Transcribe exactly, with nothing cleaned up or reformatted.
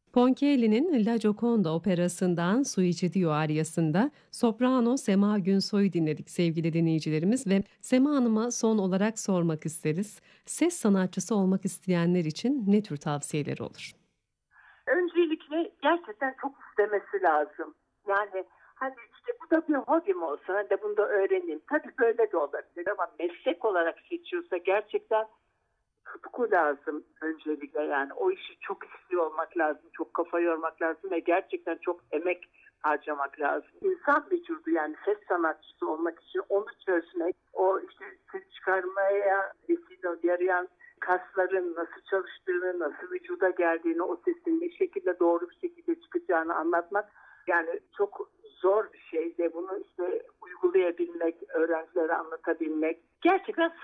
Ponchielli'nin La Gioconda operasından Suici Dio aryasında soprano Sema Günsoy'u dinledik sevgili dinleyicilerimiz ve Sema Hanım'a son olarak sormak isteriz. Ses sanatçısı olmak isteyenler için ne tür tavsiyeleri olur? Öncelikle gerçekten çok istemesi lazım. Yani hani işte bu da bir hobim olsun, hani de bunu da öğreneyim. Tabii böyle de olabilir ama meslek olarak seçiyorsa gerçekten tutku lazım öncelikle, yani o işi çok istiyor olmak lazım, çok kafa yormak lazım ve gerçekten çok emek harcamak lazım. İnsan vücudu, yani ses sanatçısı olmak için onu çözmek, o işte ses çıkarmaya vesile yarayan kasların nasıl çalıştığını, nasıl vücuda geldiğini, o sesin ne şekilde doğru bir şekilde çıkacağını anlatmak yani çok zor bir şey ve bunu işte uygulayabilmek, öğrencilere anlatabilmek gerçekten